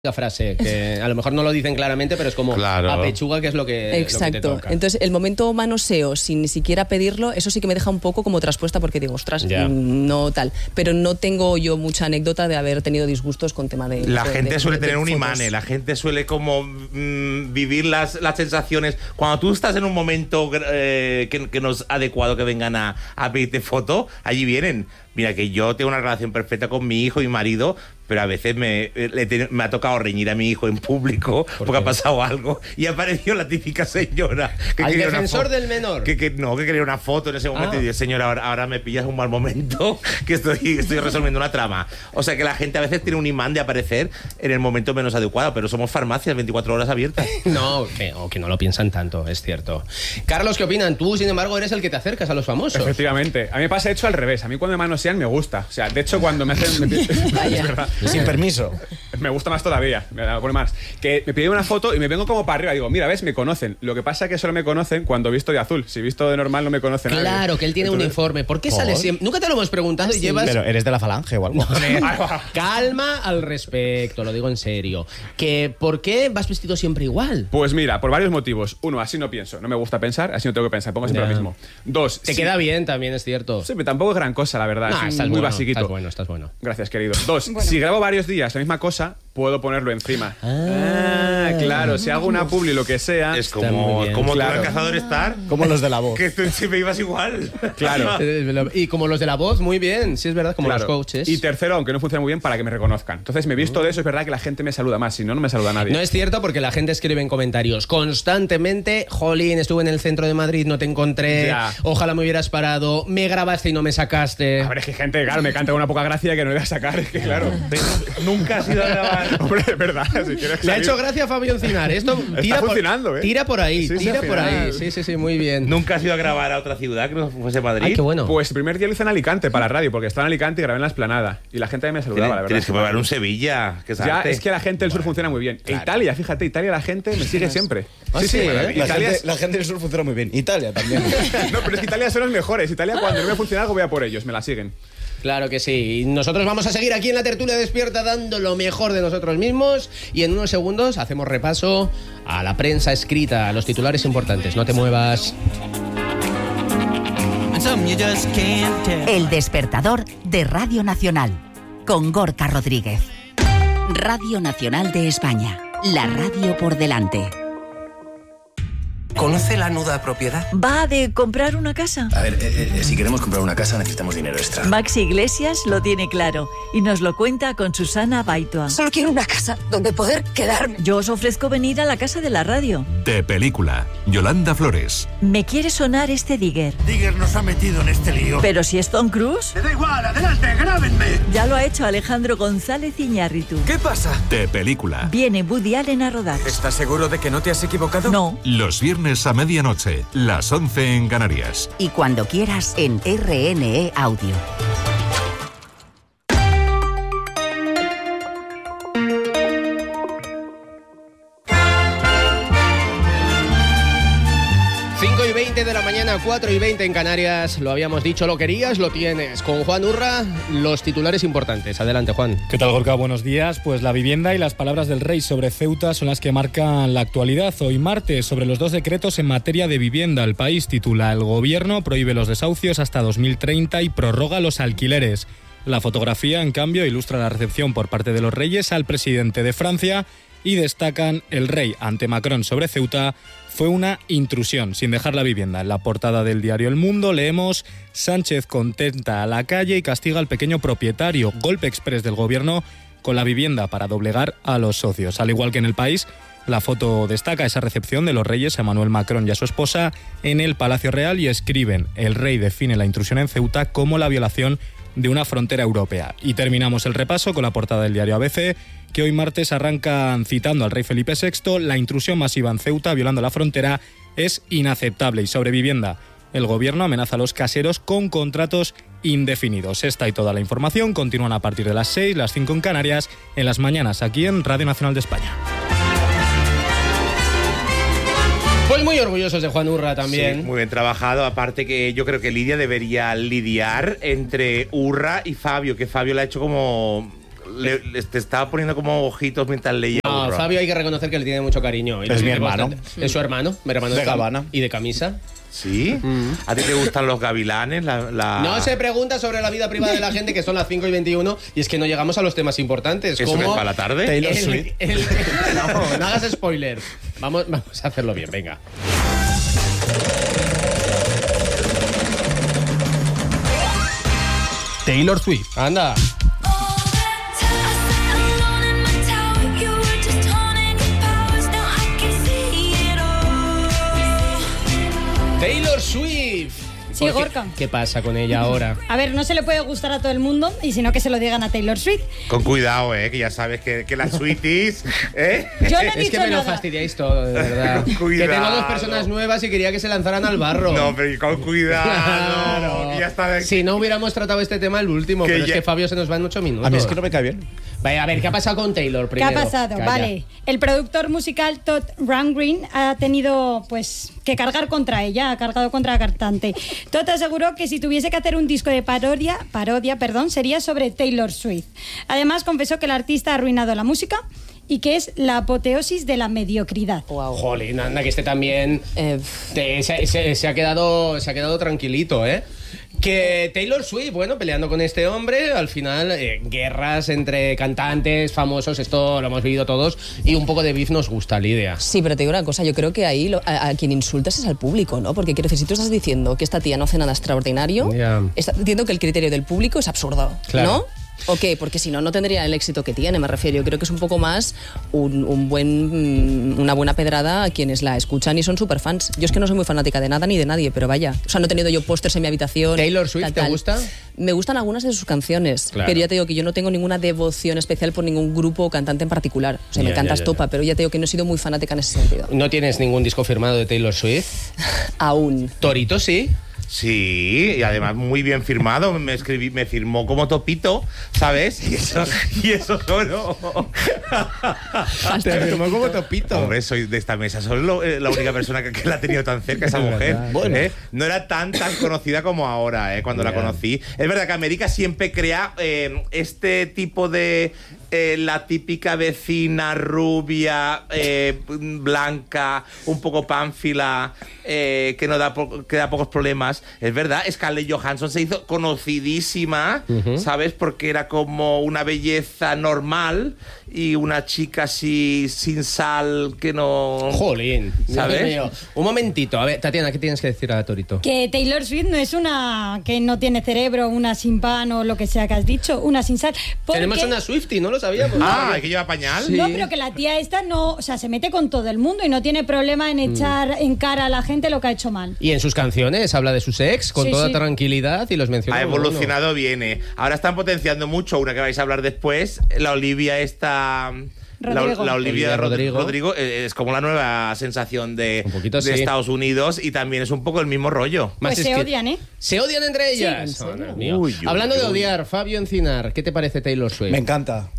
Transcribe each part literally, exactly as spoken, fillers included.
La frase, que a lo mejor no lo dicen claramente, pero es como claro. a pechuga, que es lo que, Exacto. lo que te toca. Entonces, el momento manoseo, sin ni siquiera pedirlo, eso sí que me deja un poco como traspuesta, porque digo, ostras, yeah. no tal. Pero no tengo yo mucha anécdota de haber tenido disgustos con tema de... La de, gente de, suele de, tener de un imán, la gente suele como mmm, vivir las, las sensaciones. Cuando tú estás en un momento eh, que, que no es adecuado que vengan a, a pedirte foto, allí vienen. Mira, que yo tengo una relación perfecta con mi hijo y mi marido, pero a veces me, le, me ha tocado reñir a mi hijo en público ¿Por porque qué? ha pasado algo y apareció la típica señora que al defensor del menor que, que no, que quería una foto en ese momento ah. y dije, señora, ahora, ahora me pillas un mal momento que estoy, estoy resolviendo una trama. O sea que la gente a veces tiene un imán de aparecer en el momento menos adecuado, pero somos farmacias veinticuatro horas abiertas. No, que, o que no lo piensan tanto, es cierto. Carlos, ¿qué opinan? Tú, sin embargo, eres el que te acercas a los famosos. Efectivamente. A mí me pasa hecho al revés. A mí cuando me manosean me gusta. O sea, de hecho, cuando me hacen... Me es verdad. Sin permiso. Me gusta más todavía, me pone más. Que me piden una foto y me vengo como para arriba. Digo, mira, ves, me conocen. Lo que pasa es que solo me conocen cuando visto de azul. Si visto de normal no me conocen. Claro, nadie. Que él tiene Entonces, un informe. ¿Por qué ¿por? sale siempre? Nunca te lo hemos preguntado. ¿Ah, y sí? llevas... Pero eres de la Falange o algo. Calma al respecto, lo digo en serio. Que, ¿por qué vas vestido siempre igual? Pues mira, por varios motivos. Uno, así no pienso. No me gusta pensar, así no tengo que pensar. Pongo siempre yeah. lo mismo. Dos, te sí. queda bien también, es cierto. Sí, pero tampoco es gran cosa, la verdad. Nah, es estás muy bueno, basiquito. Estás bueno, estás bueno. Gracias, querido. Dos, bueno. si grabo varios días la misma cosa, puedo ponerlo encima. Ah, ah claro, si hago una publi lo que sea. Es como, como claro. el cazador Star. Como los de La Voz. Que tú siempre ibas igual. Claro. Y como los de La Voz, muy bien. Sí, es verdad, como claro. los coaches. Y tercero, aunque no funciona muy bien, para que me reconozcan. Entonces me he visto de eso, es verdad que la gente me saluda más. Si no, no me saluda nadie. No es cierto, porque la gente escribe en comentarios constantemente: jolín, estuve en el centro de Madrid, no te encontré, ya. ojalá me hubieras parado, me grabaste y no me sacaste. A ver, es que gente, claro, me canta con una poca gracia que no le voy a sacar, es que claro. Nunca has ido a grabar. Hombre, es verdad. Si quieres salir. Le ha hecho gracia a Fabio Encinar. Esto tira Está funcionando, por, ¿eh? Tira por ahí, sí, tira sí, por final. ahí. Sí, sí, sí, muy bien. ¿Nunca has ido a grabar a otra ciudad que no fuese Madrid? Ay, qué bueno. Pues el primer día lo hice en Alicante para la radio, porque estaba en Alicante y grabé en la Esplanada. Y la gente me saludaba, la verdad. Tienes que probar un Sevilla. Que es ya, arte. es que la gente del sur funciona muy bien. Claro. Italia, fíjate, Italia la gente me sigue siempre. Ah, sí, sí, sí, ¿eh? La, Italia gente, es... la gente del sur funciona muy bien. Italia también. No, pero es que Italia son los mejores. Italia, cuando no me funciona algo, voy a por ellos, me la siguen. Claro que sí. Y nosotros vamos a seguir aquí en la tertulia despierta dando lo mejor de nosotros mismos. Y en unos segundos hacemos repaso a la prensa escrita, a los titulares importantes. No te muevas. El despertador de Radio Nacional, con Gorka Rodríguez. Radio Nacional de España, la radio por delante. ¿Conoce la nuda propiedad? ¿Va de comprar una casa? A ver, eh, eh, si queremos comprar una casa necesitamos dinero extra. Maxi Iglesias lo tiene claro y nos lo cuenta con Susana Baitua. Solo quiero una casa donde poder quedarme. Yo os ofrezco venir a la casa de la radio. De película, Yolanda Flores. Me quiere sonar este Digger. Digger nos ha metido en este lío. Pero si es Tom Cruise. Me da igual, adelante, grábenme. Ya lo ha hecho Alejandro González Iñárritu. ¿Qué pasa? De película. Viene Woody Allen a rodar. ¿Estás seguro de que no te has equivocado? No. Los viernes a medianoche, las once en Canarias. Y cuando quieras en R N E Audio. cinco y veinte de la mañana, cuatro y veinte en Canarias. Lo habíamos dicho, lo querías, lo tienes. Con Juan Urra, los titulares importantes. Adelante, Juan. ¿Qué tal, Gorka? Buenos días. Pues la vivienda y las palabras del rey sobre Ceuta son las que marcan la actualidad. Hoy martes, sobre los dos decretos en materia de vivienda. El País titula: el gobierno prohíbe los desahucios hasta dos mil treinta y prorroga los alquileres. La fotografía, en cambio, ilustra la recepción por parte de los reyes al presidente de Francia y destacan: el rey ante Macron sobre Ceuta fue una intrusión, sin dejar la vivienda. En la portada del diario El Mundo leemos: Sánchez contenta a la calle y castiga al pequeño propietario. Golpe exprés del gobierno con la vivienda para doblegar a los socios. Al igual que en El País, la foto destaca esa recepción de los reyes a Emmanuel Macron y a su esposa en el Palacio Real y escriben: el rey define la intrusión en Ceuta como la violación de una frontera europea. Y terminamos el repaso con la portada del diario A B C, que hoy martes arrancan citando al rey Felipe sexto: la intrusión masiva en Ceuta violando la frontera es inaceptable. Y sobre vivienda, el gobierno amenaza a los caseros con contratos indefinidos. Esta y toda la información continúan a partir de las seis, las cinco en Canarias, en las mañanas aquí en Radio Nacional de España. Pues muy orgullosos de Juan Urra también. Sí, muy bien trabajado. Aparte que yo creo que Lidia debería lidiar entre Urra y Fabio, que Fabio le ha hecho como... le, le- te estaba poniendo como ojitos mientras leía. No, burro. Fabio hay que reconocer que le tiene mucho cariño. Y lo Es mi tiene hermano. bastante. Es su hermano, mi hermano De cam- Gabbana. y de camisa. ¿Sí? ¿A ti te gustan los gavilanes? La, la- No se pregunta sobre la vida privada de la gente, que son las cinco y veintiuno, y es que no llegamos a los temas importantes. ¿Eso como que es para la tarde? Taylor el- Swift. el- no, no hagas spoiler. Vamos, vamos a hacerlo bien, venga. Taylor Swift. Anda. Taylor Swift. Sí, ¿Por qué- Gorka. ¿Qué pasa con ella ahora? A ver, no se le puede gustar a todo el mundo y sino que se lo digan a Taylor Swift. Con cuidado, eh, que ya sabes que, que las sweeties, ¿eh? Yo no he Es dicho que me lo nada. fastidiáis todo, de verdad. Con Que tengo dos cuidado. personas nuevas y quería que se lanzaran al barro. No, pero con cuidado. Claro. Que ya está de- Si no hubiéramos tratado este tema el último, Que pero ya- es que Fabio se nos va en ocho minutos. A mí es que no me cae bien. Vaya, a ver, ¿qué ha pasado con Taylor ¿Qué primero? ha pasado? Calla. Vale, el productor musical Todd Rundgren ha tenido pues que cargar contra ella, ha cargado contra la cantante. Todd aseguró que si tuviese que hacer un disco de parodia, parodia, perdón, sería sobre Taylor Swift. Además confesó que el artista ha arruinado la música y que es la apoteosis de la mediocridad. Wow. Jolín, anda, que este también Eh, te- se, se- se ha quedado, se ha quedado tranquilito, ¿eh? Que Taylor Swift, bueno, peleando con este hombre, al final, eh, guerras entre cantantes famosos, esto lo hemos vivido todos, y un poco de beef nos gusta, Lidia. Sí, pero te digo una cosa, yo creo que ahí lo- a, a quien insultas es al público, ¿no? Porque quiero decir, si tú estás diciendo que esta tía no hace nada extraordinario, Ya. estás diciendo que el criterio del público es absurdo, Claro. ¿no? ¿O qué? Porque si no, no tendría el éxito que tiene, me refiero. Yo creo que es un poco más un, un buen, mm, una buena pedrada a quienes la escuchan y son súper fans. Yo es que no soy muy fanática de nada ni de nadie, pero vaya. O sea, no he tenido yo pósters en mi habitación. ¿Taylor Swift tal, te tal. gusta? Me gustan algunas de sus canciones, Claro. pero ya te digo que yo no tengo ninguna devoción especial por ningún grupo o cantante en particular. O sea, Ya, me encanta ya, ya, Estopa, ya. pero ya te digo que no he sido muy fanática en ese sentido. ¿No tienes ningún disco firmado de Taylor Swift? Aún. Torito, sí. Sí, y además muy bien firmado. Me escribí, me firmó como Topito, ¿sabes? Y eso, y eso sonó. Te firmó como Topito. Hombre, soy de esta mesa. Soy lo- eh, la única persona que, que la ha tenido tan cerca, esa mujer. Bueno. ¿eh? No era tan tan conocida como ahora, ¿eh? Cuando la Ya. conocí. Es verdad que América siempre crea eh, este tipo de. eh, la típica vecina rubia, eh, blanca, un poco pánfila, eh, que no da, po- que da pocos problemas. Es verdad, Scarlett Johansson se hizo conocidísima, ¿sabes? Porque era como una belleza normal y una chica así sin sal que no. Jolín. ¿Sabes? Dios mío. Un momentito. A ver, Tatiana, ¿qué tienes que decir a Torito? Que Taylor Swift no es una que no tiene cerebro, una sin pan o lo que sea que has dicho, una sin sal. Porque- Tenemos una Swiftie, no lo sabíamos. Ah, ¿hay que lleva pañal? Sí. No, pero que la tía esta no, o sea, se mete con todo el mundo y no tiene problema en echar en cara a la gente lo que ha hecho mal. Y en sus canciones habla de sus ex con Sí, toda sí. tranquilidad y los menciona. Ha uno a uno. evolucionado bien, eh. Ahora están potenciando mucho una que vais a hablar después, la Olivia esta. La, Rodrigo. la Olivia, Olivia Rodrigo, Rodrigo. Rodrigo eh, es como la nueva sensación de, Un poquito, de sí. Estados Unidos y también es un poco el mismo rollo. Más Pues es se que- odian, ¿eh? Se odian entre ellas. ¿en serio? Oh, Dios mío. Uy, uy, Hablando de uy. odiar, Fabio Encinar, ¿qué te parece Taylor Swift? Me encanta.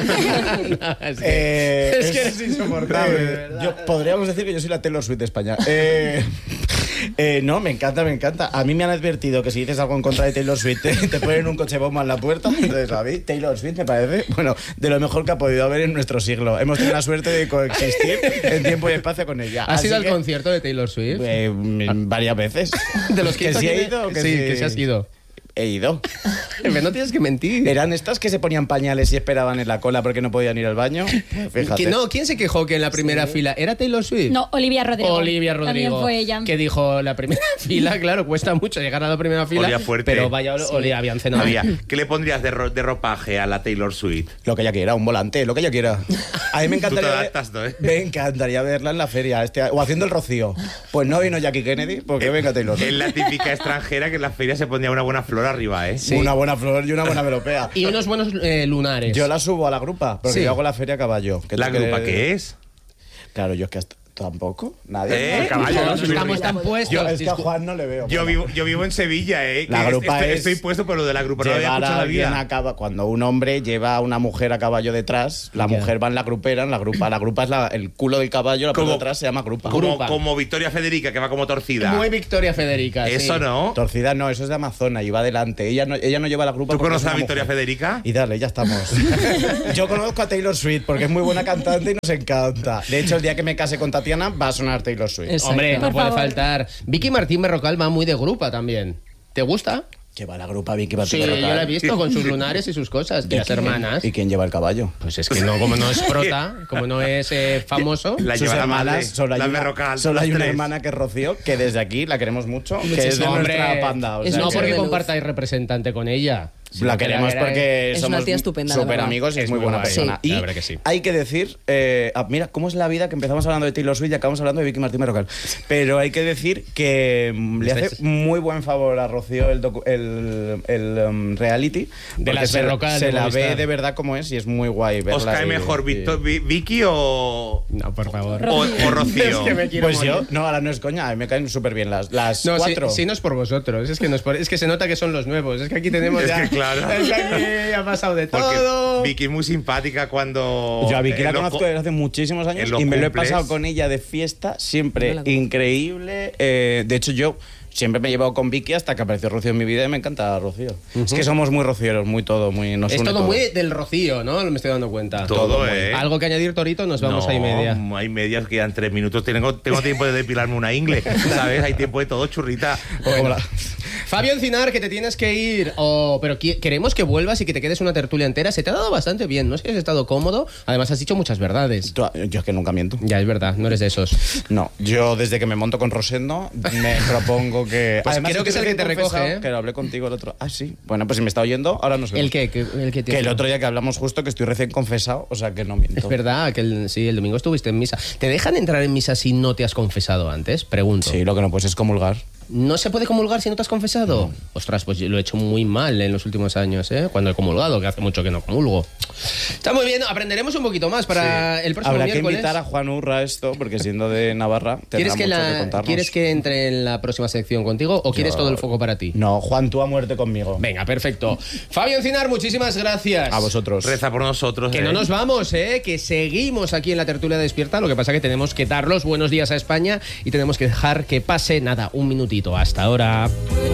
No, es, que, Eh, es que eres insoportable, de eh, verdad. yo, podríamos decir que yo soy la Taylor Swift de España. Eh, eh, no, me encanta, me encanta. A mí me han advertido que si dices algo en contra de Taylor Swift te, te ponen un coche bomba en la puerta. Entonces, a mí Taylor Swift me parece, bueno, de lo mejor que ha podido haber en nuestro siglo. Hemos tenido la suerte de coexistir en tiempo y espacio con ella. ¿Has Así ido al que, concierto de Taylor Swift? eh, mm, varias veces. ¿De los que, que hizo sí he aquí? ido? Que sí, sí, que sí has ido. He ido. Pero no tienes que mentir. ¿Eran estas que se ponían pañales y esperaban en la cola porque no podían ir al baño? Fíjate. Que no, ¿quién se quejó que en la primera fila era Taylor Swift? No, Olivia Rodrigo. Olivia También Rodrigo. fue ella. Que dijo la primera fila, claro, cuesta mucho llegar a la primera fila. Olía fuerte. Pero vaya, olía, habían cenado. Había. ¿Qué le pondrías de, ro- de ropaje a la Taylor Swift? Lo que ella quiera, un volante, lo que ella quiera. A mí me encantaría, Tú te ver- adaptas, ¿no, eh? me encantaría verla en la feria este, o haciendo el rocío. Pues no vino Jackie Kennedy, porque venga Taylor. Es la típica extranjera que en la feria se pondría una buena flor arriba, ¿eh? Sí. Una buena flor y una buena melopea. Y unos buenos eh, lunares. Yo la subo a la grupa, porque Sí. yo hago la feria a caballo. ¿La tengo que- grupa qué es? Claro, yo es que hasta... Tampoco, nadie. ¿Eh? Caballo, ¿no? Estamos tan puestos. Yo, es que a Juan no le veo. Yo bueno. vivo, yo vivo en Sevilla, ¿eh? Que La grupa estoy, es estoy puesto por lo de la grupa. No lo había Llevar escuchado a en la alguien vida. a caba- cuando un hombre lleva a una mujer a caballo detrás, la Ya. mujer va en la grupera, en la grupa. La grupa es la- el culo del caballo, la parte Como- de atrás se llama grupa. Como, Grupa. como Victoria Federica, que va como torcida. Muy Victoria Federica. Eso sí. no. Torcida no, eso es de Amazona y va adelante. Ella no, ella no lleva la grupa. ¿Tú porque conoces es a una Victoria mujer. Federica? Y dale, ya estamos. Yo conozco a Taylor Swift porque es muy buena cantante y nos encanta. De hecho, el día que me case con Tatiana va a sonar Taylor Swift. Exacto. Hombre, no Por puede favor. faltar. Vicky Martín Berrocal va muy de grupa también. ¿Te gusta? Lleva la grupa Vicky Sí, Martínez yo Berrocal. la he visto con sus lunares y sus cosas. Y ¿Y las quién? hermanas. ¿Y quién lleva el caballo? Pues es que no, como no es prota, como no es eh, famoso. La Sus lleva la hermanas, madre, solo hay la una, Berrocal, solo las hay una tres. hermana que es Rocío, que desde aquí la queremos mucho, que es de Hombre, nuestra panda. O es sea no un que porque ser de luz. compartáis representante con ella. la queremos porque Es somos una tía estupenda, la súper verdad. amigos y es, Es muy muy buena guay. persona. Sí. Y La verdad que sí. hay que decir, eh, ah, mira, cómo es la vida que empezamos hablando de Taylor Swift y acabamos hablando de Vicky Martín Berrocal. Pero hay que decir que mm, le hace Estáis- muy buen favor a Rocío el, docu- el, el, um, reality. De porque las se, Berrocal se de la ve Movistar. de verdad como es y es muy guay verla. ¿Os cae y- mejor y- Victo- Vi- Vicky o, No, por favor. o, o Rocío? Es que me quiero Pues yo, morir. no, ahora no es coña, a mí me caen súper bien las, las No, si, cuatro. si no es por vosotros, es que, no es, por- es que se nota que son los nuevos. Es que aquí tenemos Es ya. que claro. Es que aquí ha pasado de Porque todo. Vicky es muy simpática cuando... Yo a Vicky la en los conozco co- desde hace muchísimos años en los y me lo he cumples. pasado con ella de fiesta, siempre Yo la conozco. increíble. Eh, de hecho, yo siempre me he llevado con Vicky hasta que apareció Rocío en mi vida y me encanta Rocío. Es que somos muy rocieros, muy todo, muy nos Es une todo muy del Rocío, ¿no? Me estoy dando cuenta. Todo, todo muy- ¿eh? Algo que añadir, Torito, nos vamos no, a y media. hay medias que quedan tres minutos. Tengo, tengo tiempo de depilarme una ingle, ¿sabes? Hay tiempo de todo, churrita. Bueno. Fabio Encinar, que te tienes que ir, o pero qui- queremos que vuelvas y que te quedes una tertulia entera. Se te ha dado bastante bien, no es que has estado cómodo, además has dicho muchas verdades. Tú- Yo es que nunca miento. Ya, es verdad, no eres de esos. No, yo desde que me monto con Rosendo me propongo que... Pues creo que es el que te estoy recoge, confesado ¿eh? Que lo hablé contigo el otro... Ah, sí. Bueno, pues si me está oyendo, ahora nos vemos. ¿El qué? ¿Qué- el qué te- Que el otro día que hablamos justo que estoy recién confesado, o sea que no miento. Es verdad que el, sí, el domingo estuviste en misa. ¿Te dejan entrar en misa si no te has confesado antes? Pregunto. Sí, lo que no puedes es comulgar. ¿No se puede comulgar si no te has confesado? Ostras, pues yo lo he hecho muy mal en los últimos años, ¿eh? Cuando he comulgado, que hace mucho que no comulgo. Está muy bien, aprenderemos un poquito más para el próximo Habrá que miércoles. invitar a Juan Urra a esto, porque siendo de Navarra, tendrá ¿Quieres que, mucho la- que contarnos. ¿Quieres que entre en la próxima sección contigo o quieres Yo- todo el foco para ti? No, Juan, tú a muerte conmigo. Venga, perfecto. Fabio Encinar, muchísimas gracias. A vosotros. Reza por nosotros. Que ¿eh? no nos vamos, ¿eh? Que seguimos aquí en la tertulia despierta. Lo que pasa que tenemos que dar los buenos días a España y tenemos que dejar que pase, nada, un minutito. Hasta ahora.